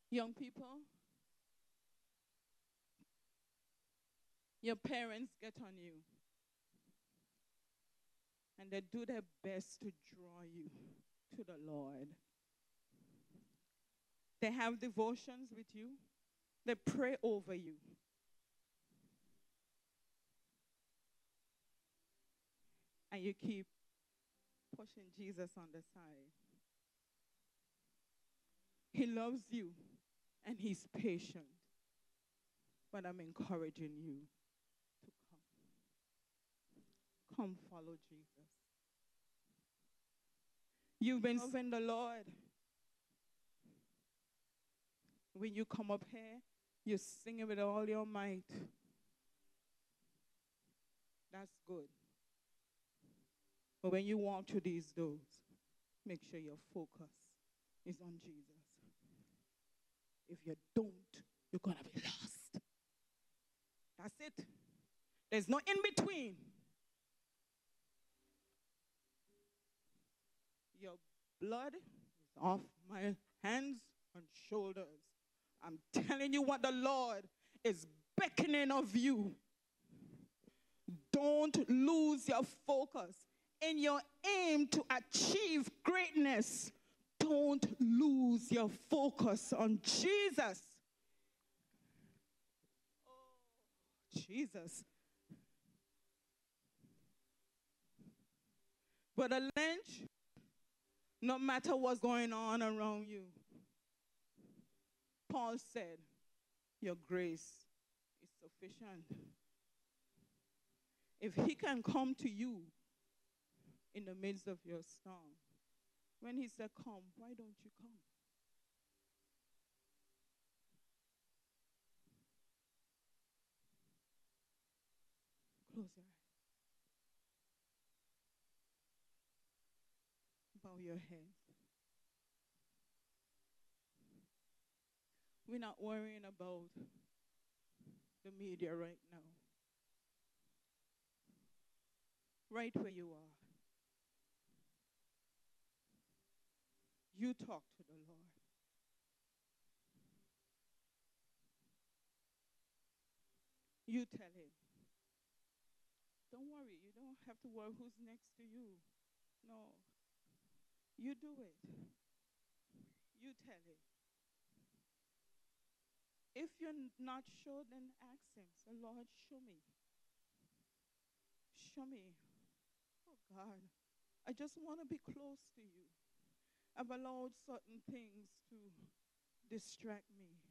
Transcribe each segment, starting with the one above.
Young people, your parents get on you and they do their best to draw you to the Lord. They have devotions with you, they pray over you. And you keep pushing Jesus on the side. He loves you and he's patient. But I'm encouraging you to come. Come follow Jesus. You've been serving the Lord. When you come up here, you sing it with all your might. That's good. But when you walk through these doors, make sure your focus is on Jesus. If you don't, you're going to be lost. That's it. There's no in between. Your blood is off my hands and shoulders. I'm telling you what the Lord is beckoning of you. Don't lose your focus. In your aim to achieve greatness, don't lose your focus on Jesus. Oh, Jesus. Brother Lynch, no matter what's going on around you, Paul said, your grace is sufficient. If he can come to you in the midst of your storm, when he said, come, why don't you come? Close your eyes. Bow your head. We're not worrying about the media right now. Right where you are. You talk to the Lord. You tell him. Don't worry. You don't have to worry who's next to you. No. You do it. You tell him. If you're not sure, then ask him. Say, Lord, show me. Show me. Oh, God, I just want to be close to you. I've allowed certain things to distract me.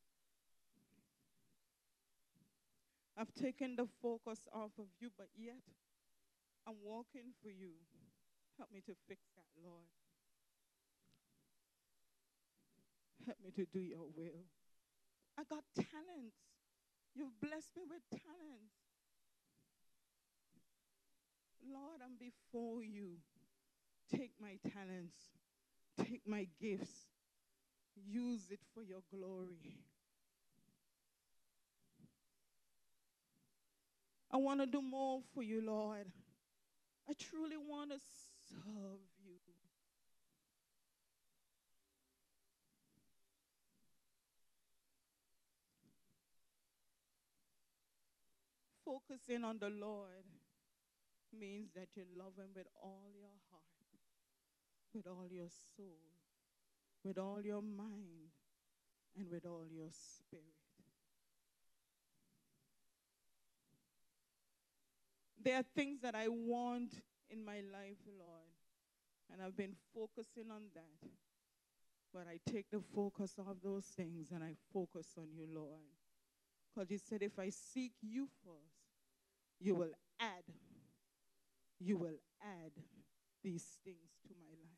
I've taken the focus off of you, but yet I'm walking for you. Help me to fix that, Lord. Help me to do your will. I got talents. You've blessed me with talents. Lord, I'm before you. Take my talents. Take my gifts. Use it for your glory. I want to do more for you, Lord. I truly want to serve you. Focusing on the Lord means that you love him with all your heart, with all your soul, with all your mind, and with all your spirit. There are things that I want in my life, Lord, and I've been focusing on that. But I take the focus off those things and I focus on you, Lord. Because you said if I seek you first, you will add these things to my life.